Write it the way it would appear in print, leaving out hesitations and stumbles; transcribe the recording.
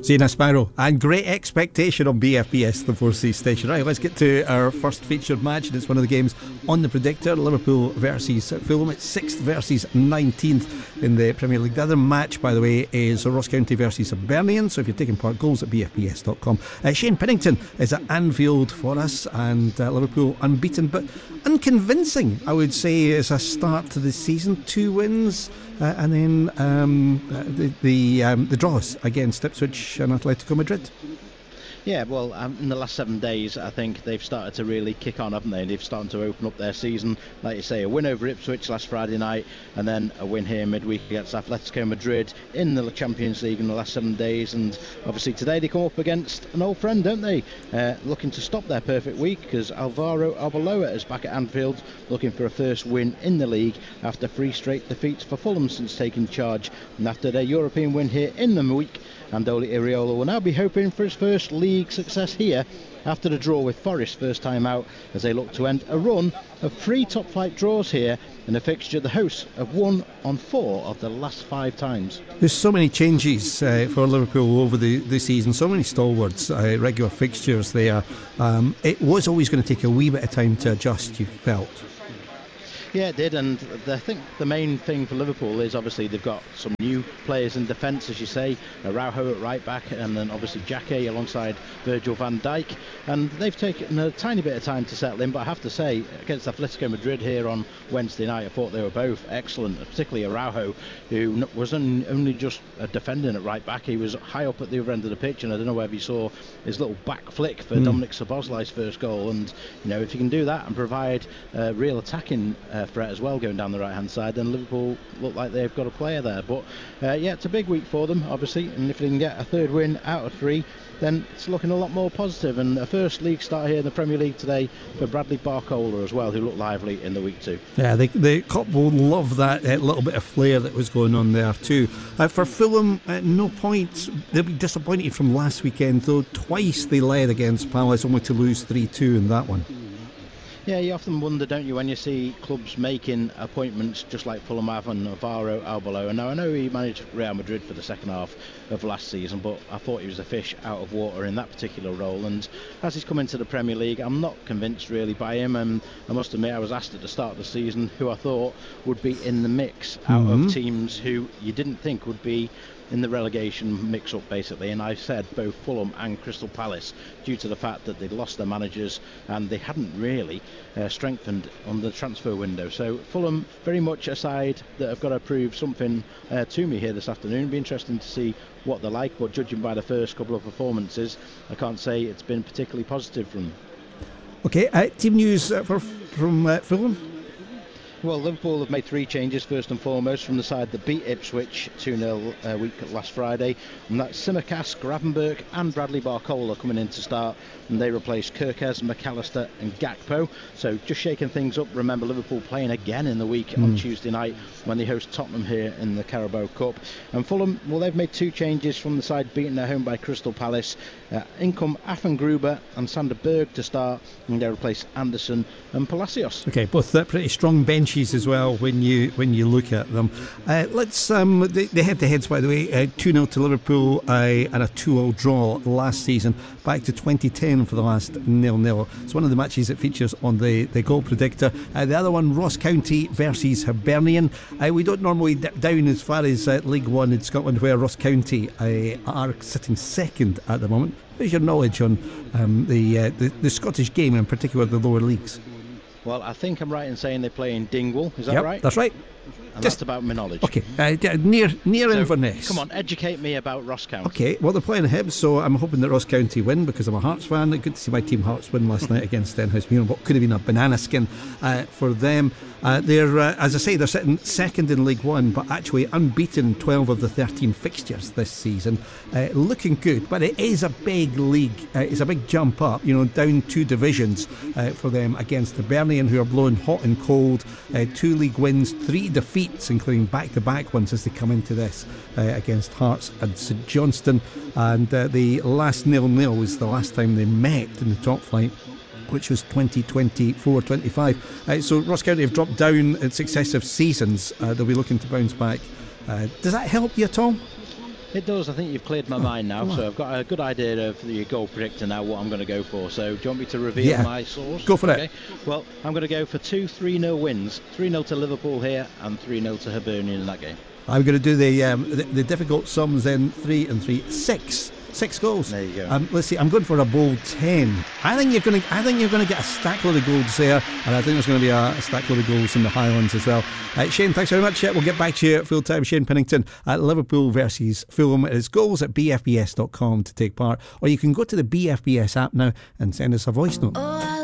Zena Sparrow and Great Expectation on BFBS, the 4C station. Right, let's get to our first featured match, and it's one of the games on the predictor. Liverpool versus Fulham. It's 6th versus 19th in the Premier League. The other match, by the way, is Ross County versus Hibernian. So if you're taking part, goals at bfbs.com. Shane Pennington is at Anfield for us, and Liverpool unbeaten but unconvincing, I would say, as a start to the season. 2 wins and then the draws against Ipswich and Atletico Madrid. Yeah, well, in the last 7 days, I think they've started to really kick on, haven't they? They've started to open up their season. Like you say, a win over Ipswich last Friday night, and then a win here midweek against Atletico Madrid in the Champions League in the last 7 days. And obviously today they come up against an old friend, don't they? Looking to stop their perfect week, because Alvaro Arbeloa is back at Anfield looking for a first win in the league after 3 straight defeats for Fulham since taking charge. And after their European win here in the week, Andoni Iraola will now be hoping for his first league success here after the draw with Forest first time out, as they look to end a run of 3 top flight draws here in a fixture the hosts have won on 4 of the last 5 times. There's so many changes for Liverpool over the season, so many stalwarts, regular fixtures there. It was always going to take a wee bit of time to adjust, you felt. Yeah, it did, and I think the main thing for Liverpool is obviously they've got some new players in defence, as you say, Araujo at right back, and then obviously Jacquet alongside Virgil van Dijk, and they've taken a tiny bit of time to settle in, but I have to say, against Atletico Madrid here on Wednesday night, I thought they were both excellent, particularly Araujo, who wasn't only just defending at right back, he was high up at the other end of the pitch, and I don't know whether you saw his little back flick for Dominic Szoboszlai's first goal, and you know, if you can do that and provide real attacking threat as well going down the right hand side, then Liverpool look like they've got a player there. But yeah, it's a big week for them obviously, and if they can get a 3rd win out of 3, then it's looking a lot more positive. And a first league start here in the Premier League today for Bradley Barcola as well, who looked lively in the week too. Yeah, the Cop will love that little bit of flair that was going on there too. For Fulham, no points. They'll be disappointed from last weekend, though. Twice they led against Palace, only to lose 3-2 in that one. Yeah, you often wonder, don't you, when you see clubs making appointments just like Fulham have and Alvaro Arbeloa. Now, I know he managed Real Madrid for the second half of last season, but I thought he was a fish out of water in that particular role. And as he's come into the Premier League, I'm not convinced really by him. And I must admit, I was asked at the start of the season who I thought would be in the mix out of teams who you didn't think would be in the relegation mix-up basically, and I said both Fulham and Crystal Palace, due to the fact that they'd lost their managers and they hadn't really strengthened on the transfer window. So Fulham very much a side that have got to prove something to me here this afternoon. It'll be interesting to see what they're like, but judging by the first couple of performances, I can't say it's been particularly positive from them. Okay, team news from Fulham. Well, Liverpool have made 3 changes, first and foremost, from the side that beat Ipswich 2-0 week last Friday. And that's Simicast, Gravenberch and Bradley Barcola coming in to start. And they replaced Kirkes, McAllister and Gakpo. So just shaking things up. Remember, Liverpool playing again in the week on Tuesday night when they host Tottenham here in the Carabao Cup. And Fulham, well, they've made 2 changes from the side beaten at home by Crystal Palace. In come Affengruber and Sander Berg to start, and they replace Anderson and Palacios. Okay, both pretty strong benches as well when you look at them. Let's the head-to-heads, by the way, 2-0 to Liverpool and a 2-0 draw last season, back to 2010 for the last 0-0. It's one of the matches that features on the goal predictor. The other one, Ross County versus Hibernian. We don't normally dip down as far as League One in Scotland, where Ross County are sitting second at the moment. What's your knowledge on the Scottish game, in particular the lower leagues? Well, I think I'm right in saying they play in Dingwall. Is that right? That's right. And that's about my knowledge. Okay, near Inverness. Come on, educate me about Ross County. Okay, well, they're playing Hibs, so I'm hoping that Ross County win, because I'm a Hearts fan. Good to see my team Hearts win last night against Stenhousemuir. What could have been a banana skin for them. They're, as I say, they're sitting second in League One, but actually unbeaten in 12 of the 13 fixtures this season. Looking good, but it is a big league. It's a big jump up, down 2 divisions for them against the Hibernian, who are blowing hot and cold. 2 league wins, 3 defeats, including back-to-back ones as they come into this against Hearts and St Johnstone. And the last 0-0 was the last time they met in the top flight, which was 2024-25. So Ross County have dropped down in successive seasons. They'll be looking to bounce back. Does that help you at all? It does. I think you've cleared my mind now, so I've got a good idea of the goal predictor now, what I'm going to go for. So do you want me to reveal my source? Go for it. Well, I'm going to go for 2 3-0 wins. 3-0 to Liverpool here and 3-0 to Hibernian in that game. I'm going to do the difficult sums then. 3 and 3, 6 goals. There you go. Let's see. I'm going for a bold 10. I think you're going to get a stack load of goals there, and I think there's going to be a stack load of goals in the Highlands as well. Shane, thanks very much. We'll get back to you at full time. Shane Pennington at Liverpool versus Fulham. It is goals at bfbs.com to take part, or you can go to the BFBS app now and send us a voice note.